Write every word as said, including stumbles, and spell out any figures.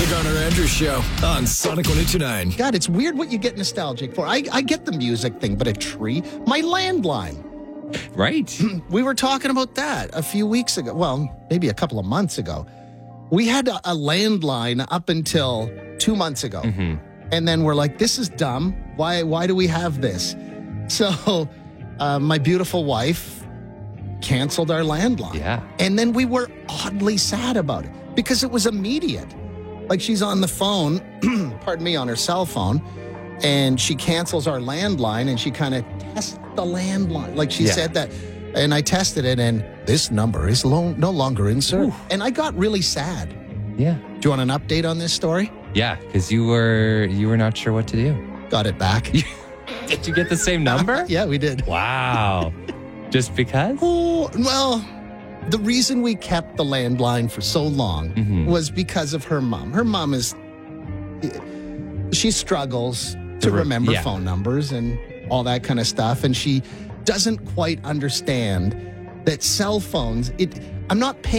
Garner Andrews Show on Sonic one oh two nine. God, it's weird what you get nostalgic for. I, I get the music thing, but a tree? My landline. Right. We were talking about that a few weeks ago. Well, maybe a couple of months ago. We had a, a landline up until two months ago. Mm-hmm. And then we're like, this is dumb. Why, why do we have this? So uh, my beautiful wife canceled our landline. Yeah. And then we were oddly sad about it because it was immediate. Like she's on the phone, pardon me, on her cell phone, and she cancels our landline and she kind of tests the landline. Like she Yeah. said that, and I tested it and this number is lo- no longer in service. And I got really sad. Yeah. Do you want an update on this story? Yeah, because you were you were not sure what to do. Got it back. Did you get the same number? Yeah, we did. Wow. Just because? Oh, well, the reason we kept the landline for so long Mhm. was because of her mom. Her mom is, she struggles to re- remember yeah. phone numbers and all that kind of stuff. And she doesn't quite understand that cell phones, it, I'm not paying